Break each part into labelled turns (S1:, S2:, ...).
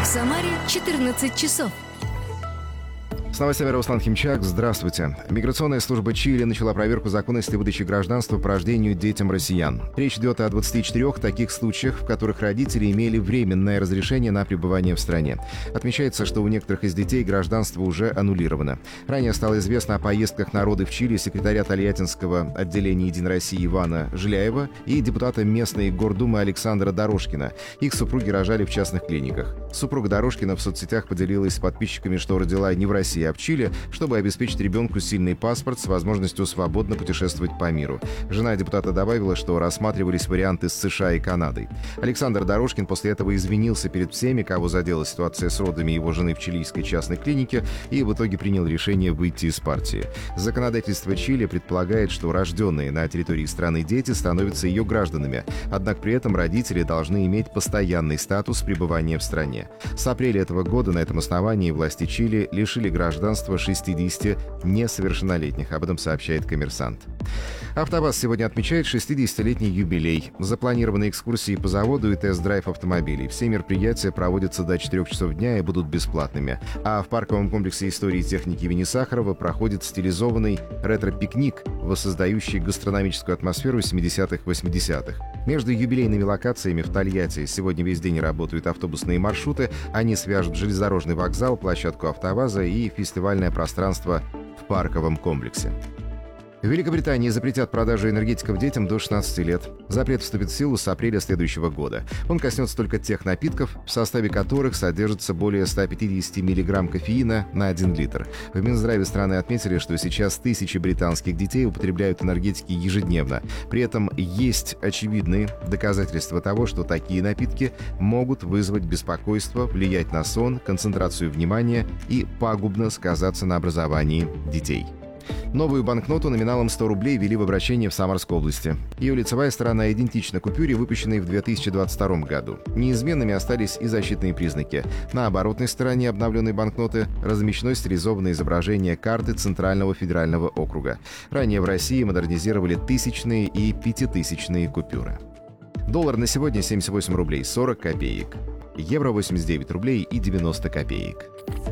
S1: Самаре 14 часов.
S2: С новостями Руслан Химчак. Здравствуйте. Миграционная служба Чили начала проверку законности выдачи гражданства по рождению детям россиян. Речь идет о 24 таких случаях, в которых родители имели временное разрешение на пребывание в стране. Отмечается, что у некоторых из детей гражданство уже аннулировано. Ранее стало известно о поездках народы в Чили секретаря Тольяттинского отделения «Единой России» Ивана Жиляева и депутата местной Гордумы Александра Дорожкина. Их супруги рожали в частных клиниках. Супруга Дорожкина в соцсетях поделилась с подписчиками, что родила не в России, а в Чили, чтобы обеспечить ребенку сильный паспорт с возможностью свободно путешествовать по миру. Жена депутата добавила, что рассматривались варианты с США и Канадой. Александр Дорожкин после этого извинился перед всеми, кого задела ситуация с родами его жены в чилийской частной клинике, и в итоге принял решение выйти из партии. Законодательство Чили предполагает, что рожденные на территории страны дети становятся ее гражданами, однако при этом родители должны иметь постоянный статус пребывания в стране. С апреля этого года на этом основании власти Чили лишили гражданства 60 несовершеннолетних. Об этом сообщает «Коммерсант». «АвтоВАЗ» сегодня отмечает 60-летний юбилей. Запланированы экскурсии по заводу и тест-драйв автомобилей. Все мероприятия проводятся до 4 часов дня и будут бесплатными. А в парковом комплексе истории и техники имени Сахарова проходит стилизованный ретро-пикник, воссоздающий гастрономическую атмосферу 70-х-80-х. Между юбилейными локациями в Тольятти сегодня весь день работают автобусные маршруты. Они свяжут железнодорожный вокзал, площадку «АвтоВАЗа» и фестивальное пространство в парковом комплексе. В Великобритании запретят продажу энергетиков детям до 16 лет. Запрет вступит в силу с апреля следующего года. Он коснется только тех напитков, в составе которых содержится более 150 мг кофеина на 1 литр. В Минздраве страны отметили, что сейчас тысячи британских детей употребляют энергетики ежедневно. При этом есть очевидные доказательства того, что такие напитки могут вызвать беспокойство, влиять на сон, концентрацию внимания и пагубно сказаться на образовании детей. Новую банкноту номиналом 100 рублей ввели в обращение в Самарской области. Ее лицевая сторона идентична купюре, выпущенной в 2022 году. Неизменными остались и защитные признаки. На оборотной стороне обновленной банкноты размещено стилизованное изображение карты Центрального федерального округа. Ранее в России модернизировали тысячные и пятитысячные купюры. Доллар на сегодня 78 рублей 40 копеек. Евро 89 рублей и 90 копеек.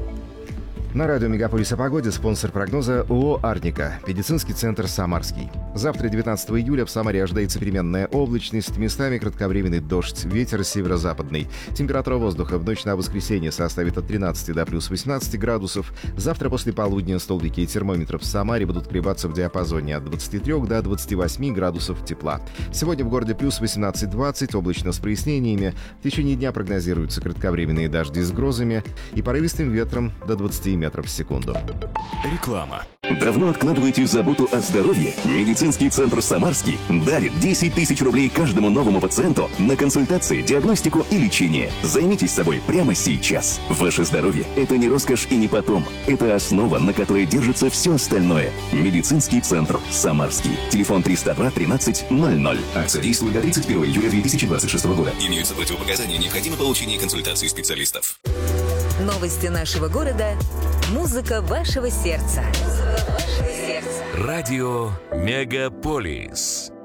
S2: На радио «Мегаполис» о погоде спонсор прогноза ООО «Арника», медицинский центр «Самарский». Завтра, 19 июля, в Самаре ожидается переменная облачность, местами кратковременный дождь, ветер северо-западный. Температура воздуха в ночь на воскресенье составит от 13 до плюс 18 градусов. Завтра после полудня столбики термометров в Самаре будут колебаться в диапазоне от 23 до 28 градусов тепла. Сегодня в городе плюс 18-20, облачно с прояснениями. В течение дня прогнозируются кратковременные дожди с грозами и порывистым ветром до 20 метров в секунду.
S3: Реклама. Давно откладываете заботу о здоровье? Медицинский центр «Самарский» дарит 10 тысяч рублей каждому новому пациенту на консультации, диагностику и лечение. Займитесь собой прямо сейчас. Ваше здоровье – это не роскошь и не потом. Это основа, на которой держится все остальное. Медицинский центр «Самарский». Телефон 302 13 00. Акция действует до 31 июля 2026 года. Имеются противопоказания, необходимо получение консультации специалистов.
S4: Новости нашего города. Музыка вашего сердца.
S5: Радио «Мегаполис».